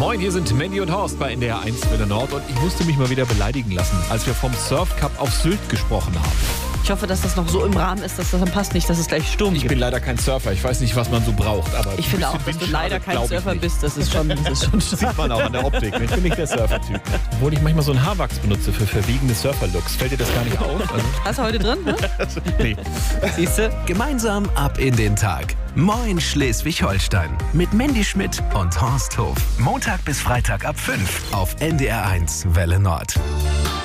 Moin, hier sind Mandy und Horst bei NDR 1 Welle Nord und ich musste mich mal wieder beleidigen lassen, als wir vom Surf Cup auf Sylt gesprochen haben. Ich hoffe, dass das noch so im Rahmen ist, dass das dann passt, nicht, dass es gleich Sturm Ich gibt. bin leider kein Surfer, ich weiß nicht, was man so braucht. Aber Ich finde auch, dass du leider kein Surfer bist, das ist schon sieht man auch an der Optik. Ich bin nicht der Surfer-Typ. Obwohl ich manchmal so einen Haarwachs benutze für verwegene Surfer-Looks. Fällt dir das gar nicht auf? Also, Hast du heute drin? Ne? nee. Siehst du? Gemeinsam ab in den Tag. Moin Schleswig-Holstein. Mit Mandy Schmidt und Horst Hof. Montag bis Freitag ab 5 auf NDR 1 Welle Nord.